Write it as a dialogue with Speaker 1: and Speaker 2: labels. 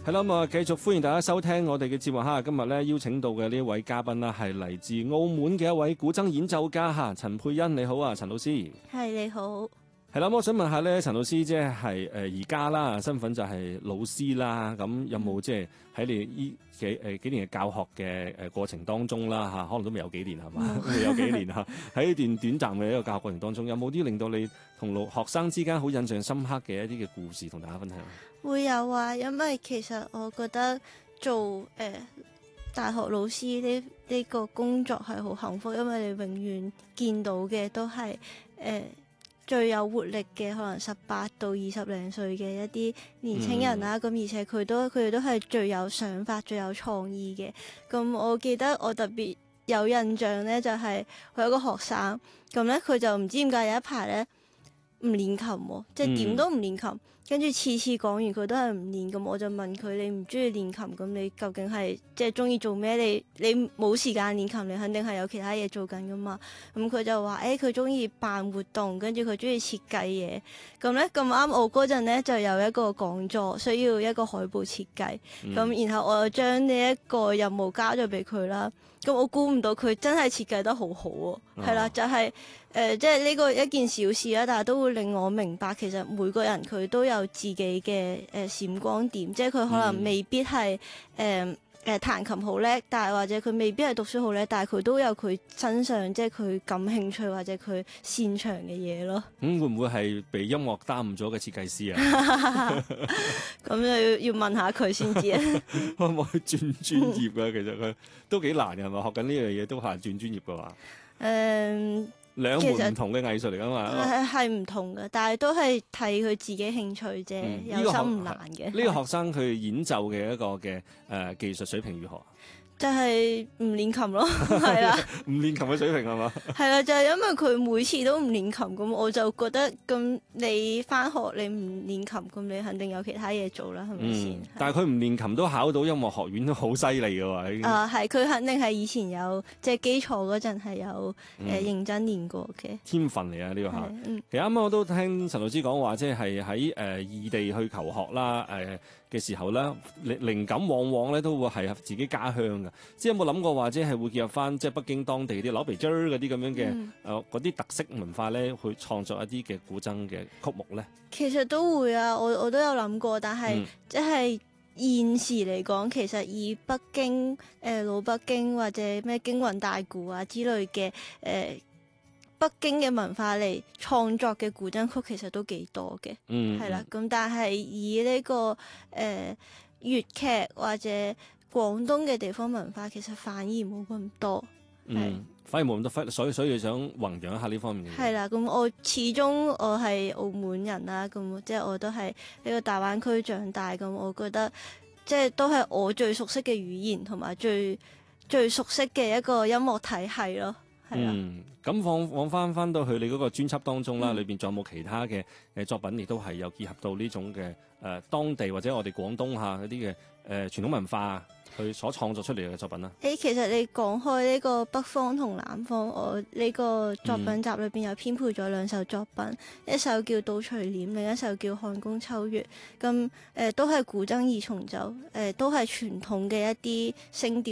Speaker 1: 係啦，咁啊，繼續歡迎大家收聽我哋嘅節目哈。今日咧邀請到嘅呢一位嘉賓啦，係嚟自澳門嘅一位古箏演奏家哈，陳佩欣，你好啊，陳老師。
Speaker 2: 係，你好。
Speaker 1: 係啦，我想問下咧，陳老師即係而家啦，身份就係老師啦，咁有冇即係喺你呢幾年嘅教學嘅過程當中啦嚇，可能都未有幾年係嘛？未有幾年嚇，喺呢段短暫嘅一個教學過程當中，有冇啲令到你同學生之間好印象深刻嘅一啲嘅故事同大家分享？
Speaker 2: 會有啊，因為其實我覺得做大學老師呢個工作係好幸福，因為你永遠見到嘅都係最有活力嘅，可能18到20零歲嘅一啲年輕人啦。咁而且佢哋都係最有想法、最有創意嘅。咁我記得我特別有印象呢，就係我有個學生，咁呢，佢就唔知點解有一排呢唔練琴喎，即係點都唔練琴。跟住次次講完佢都係唔練，咁我就問佢：你唔中意練琴，咁你究竟係即係中意做咩？你冇時間練琴，你肯定係有其他嘢做緊噶嘛？咁佢就話：佢中意辦活動，跟住佢中意設計嘢。咁咧咁啱我嗰陣咧就有一個講座，需要一個海報設計。咁然後我就將呢一個任務交咗俾佢啦。咁我估唔到佢真係設計得好好喎，係啦，就係即係呢個一件小事啦，但係都會令我明白其實每個人佢都有自己嘅閃光點，即係佢可能未必係彈琴好叻，但係或者佢未必係讀書好叻，但係佢都有佢身上即係佢感興趣或者佢擅長嘅嘢咯。
Speaker 1: 會唔會係被音樂耽誤咗嘅設計師啊？
Speaker 2: 咁就要問下佢先知啊。
Speaker 1: 可唔可以轉專業啊？其實佢都幾難嘅，係咪？學緊呢樣嘢都係轉專業嘅話。兩門唔同嘅藝術嚟㗎嘛，
Speaker 2: 係唔同嘅，但係都係睇佢自己興趣啫，有心唔難嘅。
Speaker 1: 呢個學生佢演奏嘅一個嘅技術水平如何？
Speaker 2: 就係唔練琴咯，係啦。
Speaker 1: 唔練琴嘅水平係嘛？
Speaker 2: 係啦，就係因為佢每次都唔練琴，咁我就覺得咁你返學你唔練琴，咁你肯定有其他嘢做啦，係咪先？
Speaker 1: 但係佢唔練琴都考到音樂學院都好犀利嘅喎。
Speaker 2: 係佢肯定係以前有即係基礎嗰陣係有認真練過嘅
Speaker 1: 天分嚟啊！呢個嚇。其實啱啱我都聽陳老師講話，即係喺異地去求學啦，嘅時候咧，靈感往往咧都會係自己家鄉嘅。即係有冇諗過話，即係會結合翻即係北京當地啲扭皮啫嗰啲咁樣嘅嗰啲特色文化咧，去創作一啲嘅古箏嘅曲目咧？
Speaker 2: 其實都會啊，我都有諗過，但係即係現時嚟講，其實以北京老北京或者咩京韻大鼓啊之類嘅北京嘅文化嚟創作嘅古箏曲其實都幾多嘅，係啦。咁但係以呢個粵劇或者廣東嘅地方文化，其實反而冇咁多。
Speaker 1: 反而冇咁多，所以想弘揚一下呢方面嘅嘢。
Speaker 2: 係啦，咁我始終我係澳門人啦，咁即係我都係呢個大灣區長大，咁我覺得即係都係我最熟悉嘅語言同埋最熟悉嘅一個音樂體系咯。
Speaker 1: 咁放翻到去你嗰個專輯當中啦，裏邊仲有冇其他嘅作品，亦都係有結合到呢種嘅當地或者我哋廣東下嗰啲嘅傳統文化去所創作出嚟嘅作品啦？
Speaker 2: 其實你講開呢個北方同南方，我呢個作品集裏邊有編配咗兩首作品，一首叫《倒垂簾》，另一首叫《漢宮秋月》。咁都係古箏二重奏，都係傳統嘅一啲聲調